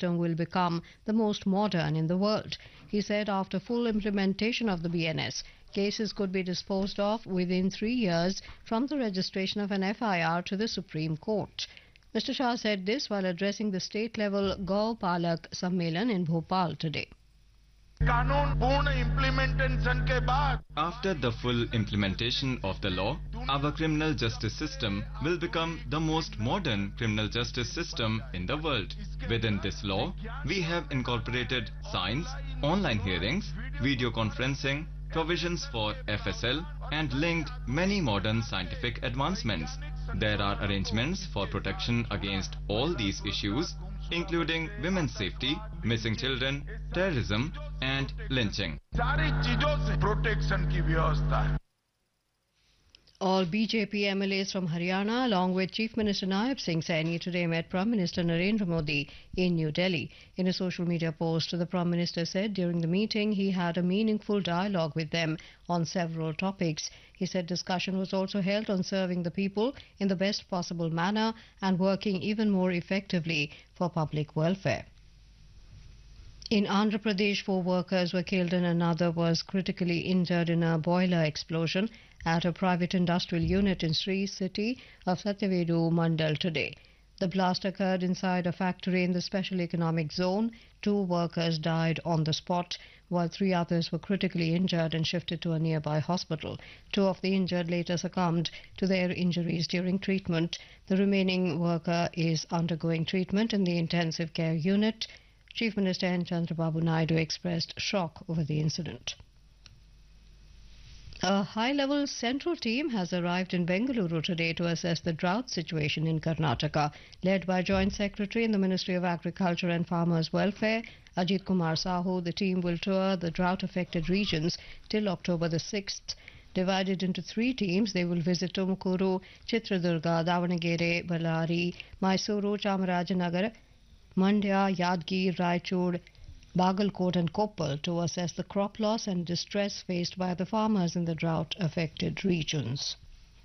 system will become the most modern in the world. He said after full implementation of the BNS, cases could be disposed of within 3 years from the registration of an FIR to the Supreme Court. Mr. Shah said this while addressing the state-level Gau Palak Sammelan in Bhopal today. After the full implementation of the law, our criminal justice system will become the most modern criminal justice system in the world. Within this law, we have incorporated signs, online hearings, video conferencing, provisions for FSL, and linked many modern scientific advancements. There are arrangements for protection against all these issues, including women's safety, missing children, terrorism, and lynching. All BJP MLAs from Haryana, along with Chief Minister Naib Singh Saini, today met Prime Minister Narendra Modi in New Delhi. In a social media post, the Prime Minister said during the meeting he had a meaningful dialogue with them on several topics. He said discussion was also held on serving the people in the best possible manner and working even more effectively for public welfare. In Andhra Pradesh, 4 workers were killed and another was critically injured in a boiler explosion at a private industrial unit in Sri City of Satyavedu Mandal today. The blast occurred inside a factory in the Special Economic Zone. 2 workers died on the spot, while 3 others were critically injured and shifted to a nearby hospital. 2 of the injured later succumbed to their injuries during treatment. The remaining worker is undergoing treatment in the intensive care unit. Chief Minister N. Chandrababu Naidu expressed shock over the incident. A high-level central team has arrived in Bengaluru today to assess the drought situation in Karnataka. Led by Joint Secretary in the Ministry of Agriculture and Farmers' Welfare, Ajit Kumar Sahu, the team will tour the drought-affected regions till October the 6th. Divided into 3 teams, they will visit Tumkuru, Chitradurga, Davanagere, Ballari, Mysuru, Chamarajanagar, Mandya, Yadgir, Raichur, Bagalkot and Koppal to assess the crop loss and distress faced by the farmers in the drought-affected regions.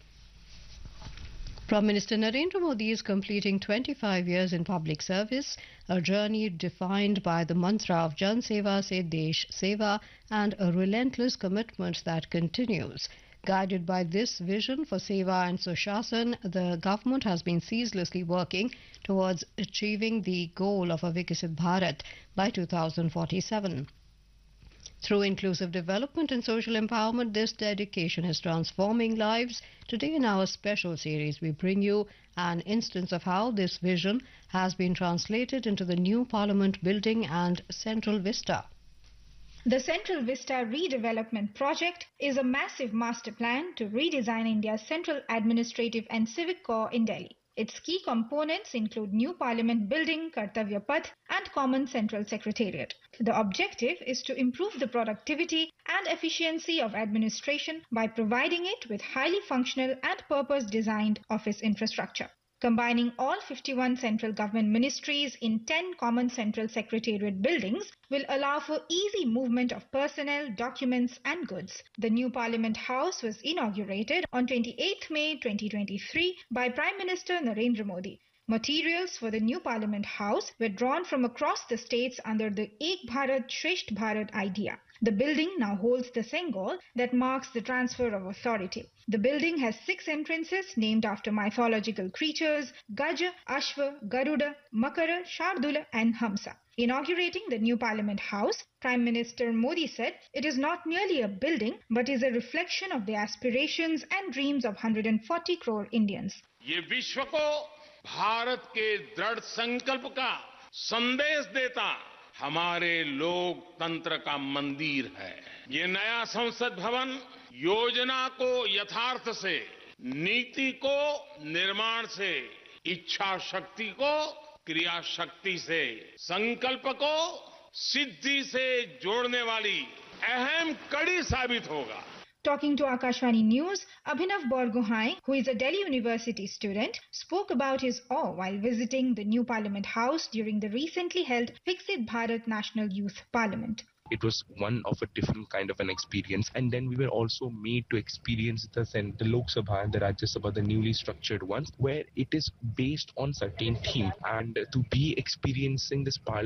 Prime Minister Narendra Modi is completing 25 years in public service, a journey defined by the mantra of Jan Seva Se Desh Seva and a relentless commitment that continues. Guided by this vision for Seva and Sushasana, the government has been ceaselessly working towards achieving the goal of a Viksit Bharat by 2047. Through inclusive development and social empowerment, this dedication is transforming lives. Today in our special series, we bring you an instance of how this vision has been translated into the new Parliament building and Central Vista. The Central Vista Redevelopment Project is a massive master plan to redesign India's central administrative and civic core in Delhi. Its key components include new Parliament building, Kartavya Path, and common central secretariat. The objective is to improve the productivity and efficiency of administration by providing it with highly functional and purpose-designed office infrastructure. Combining all 51 central government ministries in 10 common central secretariat buildings will allow for easy movement of personnel, documents and goods. The new Parliament House was inaugurated on 28 May 2023 by Prime Minister Narendra Modi. Materials for the new Parliament House were drawn from across the states under the Ek Bharat Shresth Bharat idea. The building now holds the symbol that marks the transfer of authority. The building has 6 entrances named after mythological creatures: Gaja, Ashva, Garuda, Makara, Shardula and Hamsa. Inaugurating the new Parliament House, Prime Minister Modi said it is not merely a building but is a reflection of the aspirations and dreams of 140 crore Indians. ये विश्व को भारत के दृढ़ संकल्प का संदेश देता हमारे लोकतंत्र का मंदिर है। ये नया संसद भवन योजना को यथार्थ से, नीति को निर्माण से, इच्छा शक्ति को क्रिया शक्ति से, संकल्प को सिद्धि से जोड़ने वाली अहम कड़ी साबित होगा। Talking to Akashvani News, Abhinav Borgohain, who is a Delhi University student, spoke about his awe while visiting the new Parliament House during the recently held Viksit Bharat National Youth Parliament. It was one of a different kind of an experience, and then we were also made to experience the Lok Sabha and the Rajya Sabha, the newly structured ones, where it is based on certain theme, and to be experiencing this parliament